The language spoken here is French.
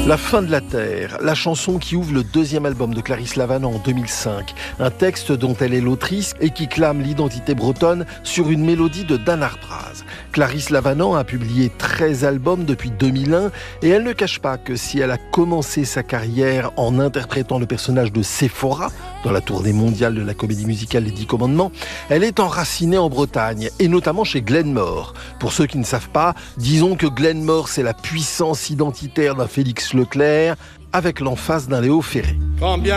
La fin de la Terre, la chanson qui ouvre le deuxième album de Clarisse Lavanant en 2005. Un texte dont elle est l'autrice et qui clame l'identité bretonne sur une mélodie de Dan Hartraz. Clarisse Lavanant a publié 13 albums depuis 2001 et elle ne cache pas que si elle a commencé sa carrière en interprétant le personnage de Séphora dans la tournée mondiale de la comédie musicale Les 10 Commandements, elle est enracinée en Bretagne et notamment chez Glenmore. Pour ceux qui ne savent pas, disons que Glenmore c'est la puissance identitaire d'un Félix Leclerc avec l'emphase d'un Léo Ferré.